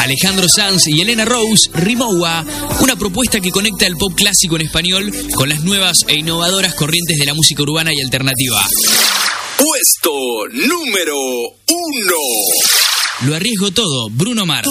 Alejandro Sanz y Elena Rose, Rimowa, una propuesta que conecta el pop clásico en español con las nuevas e innovadoras corrientes de la música urbana y alternativa. Puesto número 1. Lo arriesgo todo, Bruno Mars.